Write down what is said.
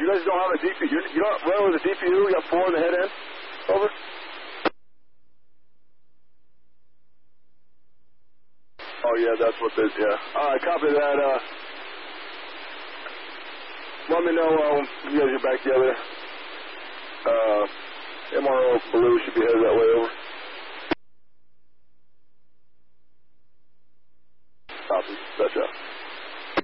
guys don't have a DPU. You don't run with a DPU? You got 4 in the head end? Over. Oh, yeah, that's what this, yeah. All right, copy that. Let me know when you guys are back together. MRO Blue should be headed that way